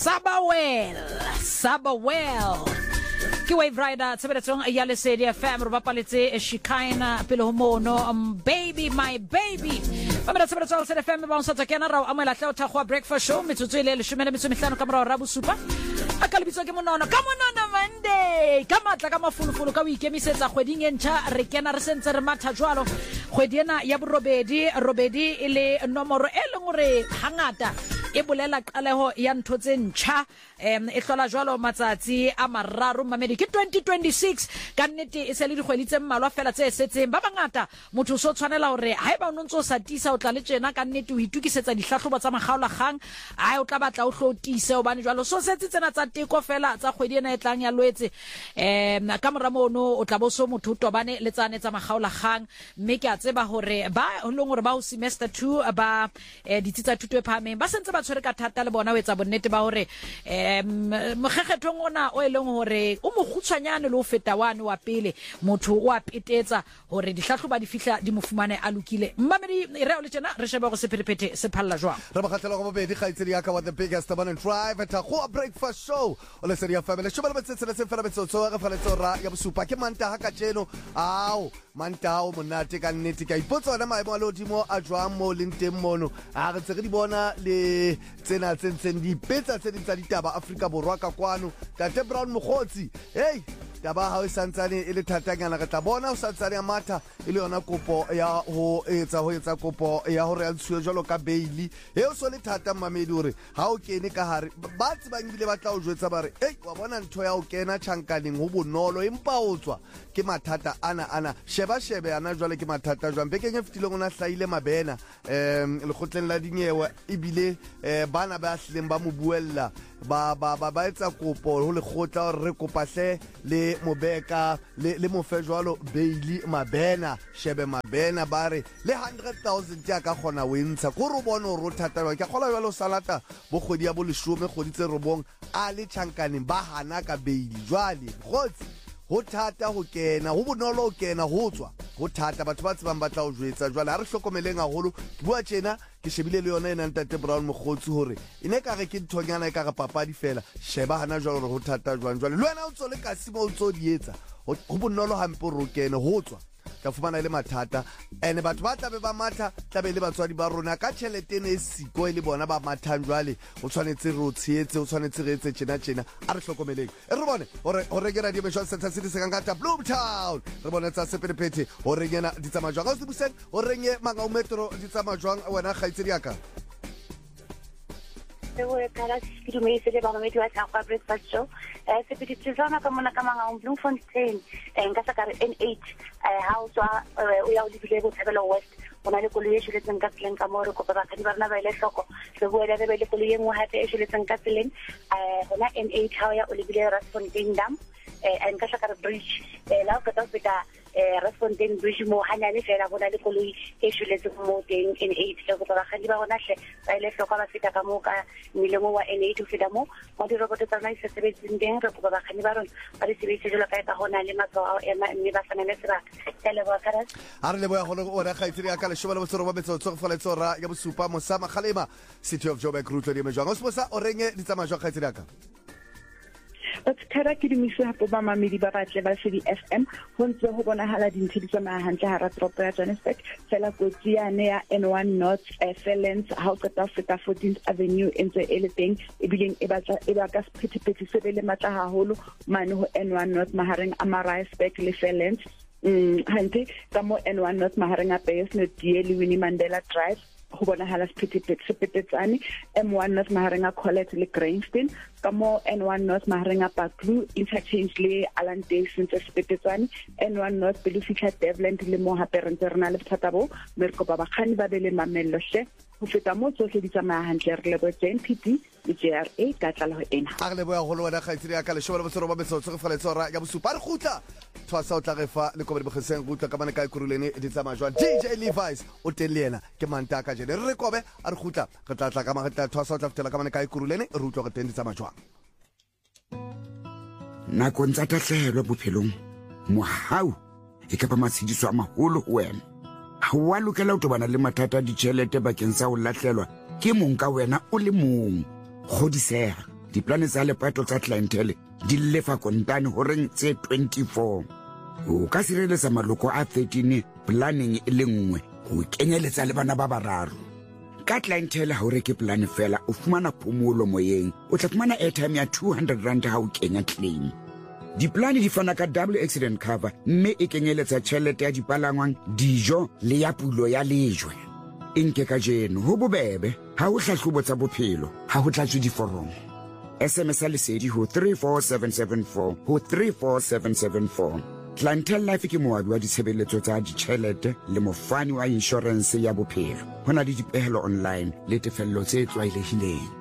Sabawell ke Wave Rider tsebeletsong ya Lesedi FM re bapaletse Shikaina pele ho mono baby my baby Mamela tsebeletsong Lesedi FM ba ntse kena ra amela tla thagwa breakfast show metsotso ile 15 ka mora ra bosupa akalibitswa ke monono ka monono Monday ka matla ka mafulufulu ka weekemisetsa kgweding e ntšha re kena re sentse re matha jwalo kgwedi ena ya borobedi ile nomoro e leng hore hangata e bolela qaleho ya ntho tse ntšha e hlola jwalo matsatsi a mararo mamedi ke 2026 ka nnete e se le dikgwedi tse mmalwa fela tse setseng ba bangata motho so tshwanela hore haeba o ntse o sa tisa o tla le tsena ka nnete o itukisetsa dihlahlobo tsa magaola gang o tla batla o hlotise o bane jwalo so setse tsena tsa teko fela tsa kgwedi ena e tlang ya loetse ka mora mono o tla bo so motho tobane le tsane tsa magaola gang mme ke a tseba hore ba ho leng hore ba ho semester 2 ba dititsa thuto e phahameng ba sentse ba tshwere ka thata le bona o etsa bonnete ba hore mogegethong ona o eleng hore o mogutshwanyane le o feta wane wa pele motho o a petetsa hore dihlahloba di fihla di mofumane a lokile mmamedi re o le tsena re shebe go sephethephethe se phalla jwang re bakgatlela go bobedi kgaitsedi ya ka wa the biggest one and drive at go breakfast show o le Lesedi family shobela betsetsela se fela betsotso re faletse ra ya bosupa ke manta ha ka tseno mantao monate ka nnete ka ipotsa ona maemo a lodimo a jwang mo lenteng mono re tse re di bona le tsena tsentseng di petsa tse dintsa ditaba Afrika borwa ka kwano Tate Brown Mogotsi hey taba ha o santsane e le thatanyana re tla bona o santsane ya matha e le yona kopo ya ho etsa kopo ya hore a tshuwe jalo ka baili o so le thata mamedi hore ha o kene ka hare ba tsebang bile ba tla o jwetsa bare wa bona ntho ya o kena tjhankaneng ho bonolo empa o tswa ke mathata ana sheba ana jwale ke mathata jwang bekeng e fetileng ona hlaile mabena le khotleng la dinyewe ebile bana ba hlileng ba mo buella ba etsa kopo ho le khotla re kopahle le mobeka le mofe jwalo baili mabena shebe mabena bare le 100,000 ya ka khona wentsha go re bona o rothata ke khola jwalo salata bo kgodi ya bo leshome kgodi tse robong a le tjhankaneng ba hana ka baili jwale gotsi ho thata ho kena ho bonolo ho kena ho tswa ho thata batho ba tsebang batla o jwetsa jwale ha re hlokomeleng haholo ke bua tjena ke shebile le yona ena Tate Brown Mogotsi hore ine ka re ke nthonyana e ka re papadi fela sheba hana jwalo re ho thata jwang jwale le wena o tsole ka simo o tso di etsa ho bonolo hampe ro kene ho tswa ka fumana ile mathata ene batho ba tlabe ba matha tlabe le batswadi ba rona ka tšhelete ne siko ile bona ba mathang jwale o tshwanetse re o tsheetse o tshwanetse re etse tjena a re hlokomeleng re bone hore ke radio Meshwa Center City se ka Bloomtown re bone tsa sephethephethe hore ngena di tsamaya jwang o se buseng hore nge manga metro di tsamaya jwang wena kgaitsedi ya ka we kala skidumei se ba mamedi wa tsa breakfast show se pititsana ka mona ka manga Bloemfontein nka sa ka N8 house o ya o lebile go Thebelo West ona le koloi e shiletseng ka tseleng ka mo re kopa ba ka di barna ba ile hloko se buela re be le koloi e nngwe hape e shiletseng ka tseleng hona N8 ha ya o lebile Rasfontein Dam nka sa ka bridge la ka tsa feta Rasfontein Bridge mo hanyane fela bona le koloi e shiletseng mo teng N8 le go ba ga di ba bona hle ba ile hloko ba feta ka mo ka milemo wa N8 o feta mo di roboto tsa nai se sebetseng teng re go ba ga di ba rona ba di sebetse jalo ka hona le matsoa mme ba sana le sebaka le ba ka a re le boya go ora kgaitsedi ya ka le shobela botsoro ba metsotso go faletse ora ya bosupa Mosama Kgalema City of Joburg Route le mejwang o sposa o renge di tsamaya jwa kgaitsedi ya ka Tsara ke di miso hapo ba mamedi ba batle ba Lesedi FM ho ntse ho bonahala dintho di tsamaya hantle hara tropo ya Johannesburg fela kotsi ya N1 North Fairlands ha o qeta feta 14th Avenue ntse e le teng e bileng e ba ka sephethephethe se le matla haholo mane ho N1 North mahareng a Maritzburg le Fairlands hante ka mo N1 North mahareng a Bayesnet le Winnie Mandela Drive ho bonahala sepetetsane M1 North mahareng a Collet le Grainston ka mo N1 North mahareng a Parkblue interchange le Alan Davidson tse sepetetsane N1 North pele fihla Devland le mo hape re ntse re na le bothata bo mereko ba bakgani ba be le mamello hle ho feta mo tsohle di tsamaya hantle re le bo NPD le JRA ka tlala ho ena a le boya holo wena kgaitsedi ya ka le shobela botsoro ba metsotso go faletse ora ya bosupa re khutla thwasa o tla re fa le kobe bogetseng gutla ka bana ka ikurulene di tsamaya jwa DJ Levi's o teng le yena ke manta ka jene re kobe a re khutla re tla ka magata thwasa o tla fetela ka bana ka ikurulene re utlwa go teng di tsamaya jwa nako ntsa tahlelo bophelong mohau e ka ba matshidiso a maholo ho wena ha wa lokela ho tobana le mathata di tšhelete bakeng sa ho lahlelwa ke mong ka wena o le mong godiseha diplane tsa lepato tsa clientele di lefa kontane horeng tse 24 o ka sireletsa maloko a 13 planning e le nngwe go kenyeletsa le bana ba bararo ka clientele ha o reke plan fela o fumana phomolo moyeng o tla fumana airtime ya 200 rand ha o kenya claim diplane di fana ka double accident cover mme e kenyeletsa tšhelete ya dipalangwang dijo le ya pulo ya lejwe nke ka jeno ho bobebe ha o hlahlobo tsa bophelo ha ho tlatswe diforomo SMS a lesedi ho 34774 ho 34774 Clientele Life ke moabi wa ditshebeletso tsa ditšhelete le mofani wa insurance ya bophelo hona le dipehelo online le tefello tse tlwaelehileng